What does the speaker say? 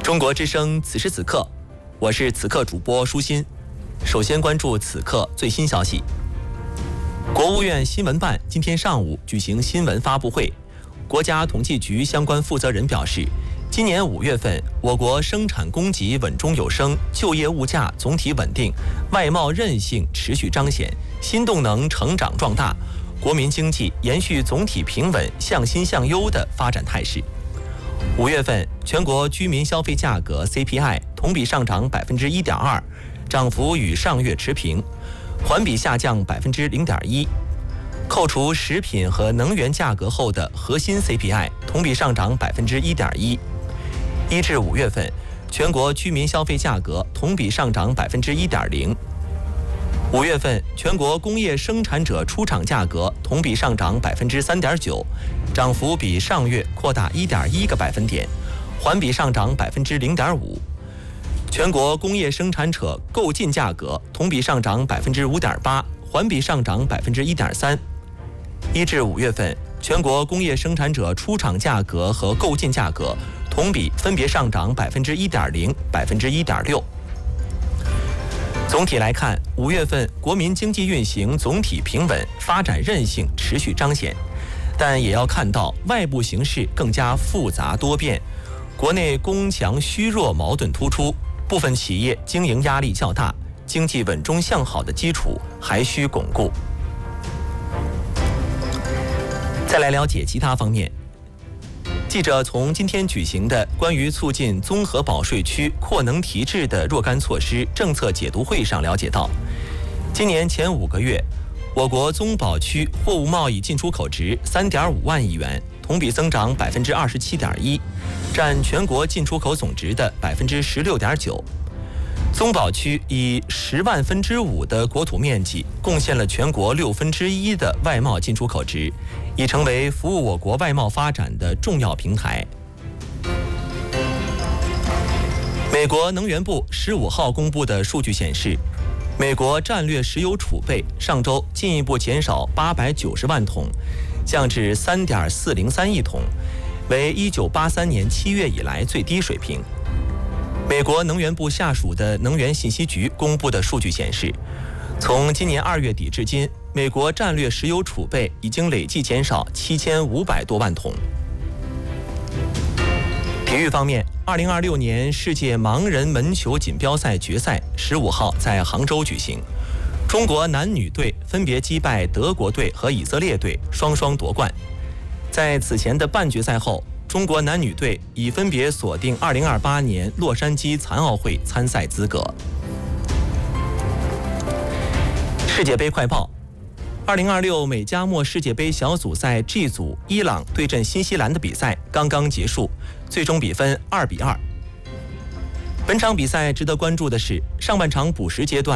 中国之声此时此刻，我是此刻主播舒心。首先关注此刻最新消息。国务院新闻办今天上午举行新闻发布会，国家统计局相关负责人表示，今年5月份，我国生产供给稳中有升，就业物价总体稳定，外贸韧性持续彰显，新动能成长壮大，国民经济延续总体平稳、向新向优的发展态势。5月份，全国居民消费价格 CPI 同比上涨1.2%，涨幅与上月持平，环比下降0.1%。扣除食品和能源价格后的核心 CPI 同比上涨1.1%。1至5月份，全国居民消费价格同比上涨1.0%。5月份，全国工业生产者出厂价格同比上涨3.9%，涨幅比上月扩大1.1个百分点，环比上涨0.5%。全国工业生产者购进价格同比上涨5.8%，环比上涨1.3%。1至5月份，全国工业生产者出厂价格和购进价格同比分别上涨1.0%、1.6%。总体来看，5月份国民经济运行总体平稳，发展韧性持续彰显，但也要看到外部形势更加复杂多变，国内供强需弱矛盾突出，部分企业经营压力较大，经济稳中向好的基础还需巩固。再来了解其他方面。记者从今天举行的关于促进综合保税区扩能提质的若干措施政策解读会上了解到，今年前5个月，我国综保区货物贸易进出口值3.5万亿元，同比增长27.1%，占全国进出口总值的16.9%。综保区以10/5的国土面积贡献了全国1/6的外贸进出口值，已成为服务我国外贸发展的重要平台。美国能源部15号公布的数据显示，美国战略石油储备上周进一步减少890万桶，降至3.403亿桶，为1983年7月以来最低水平。美国能源部下属的能源信息局公布的数据显示，从今年2月底至今，美国战略石油储备已经累计减少7500多万桶。体育方面，2026年世界盲人门球锦标赛决赛15号在杭州举行，中国男女队分别击败德国队和以色列队，双双夺冠。在此前的半决赛后，中国男女队已分别锁定2028年洛杉矶残奥会参赛资格。世界杯快报：2026美加墨世界杯小组赛 G 组，伊朗对阵新西兰的比赛刚刚结束，最终比分2-2。本场比赛值得关注的是，上半场补时阶段，